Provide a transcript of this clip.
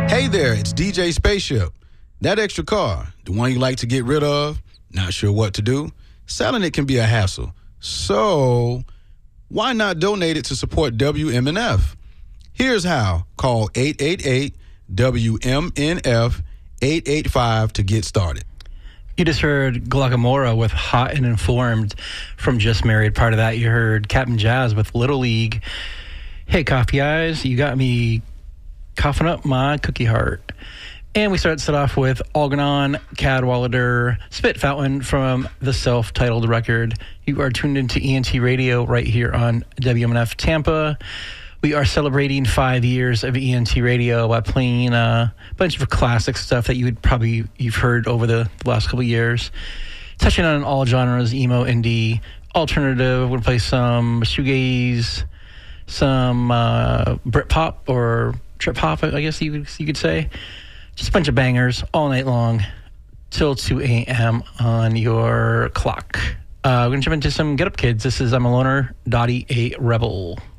Hey there, it's DJ Spaceship. That extra car, the one you like to get rid of, not sure what to do? Selling it can be a hassle. So, why not donate it to support WMNF? Here's how. Call 888-WMNF-885 to get started. You just heard Glockamora with Hot and Informed from Just Married. Part of that, you heard Captain Jazz with Little League. Hey, coffee eyes, you got me coughing up my cookie heart. And we started off with Algernon Cadwallader, Spit Fountain from the self-titled record. You are tuned into ENT Radio right here on WMNF Tampa. We are celebrating 5 years of ENT Radio by playing a bunch of classic stuff that you've heard over the last couple of years. Touching on all genres, emo, indie, alternative. We're going to play some shoegaze, some Britpop or trip hop, I guess you could say. Just a bunch of bangers all night long till 2 a.m. on your clock. We're going to jump into some Get Up Kids. This is I'm a Loner, Dottie, a Rebel.